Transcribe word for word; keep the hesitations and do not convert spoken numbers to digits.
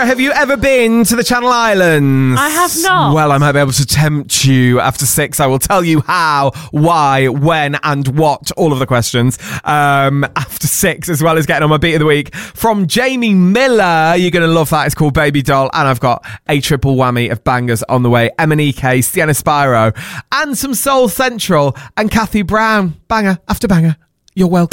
Sarah, have you ever been to the Channel Islands? I have not. Well, I might be able to tempt you. After six, I will tell you how, why, when, and what. All of the questions. Um, after six, as well as getting on my beat of the week from Jamie Miller. You're going to love that. It's called Baby Doll. And I've got a triple whammy of bangers on the way. M and E K, Sienna Spyro, and some Soul Central and Kathy Brown. Banger after banger. You're welcome.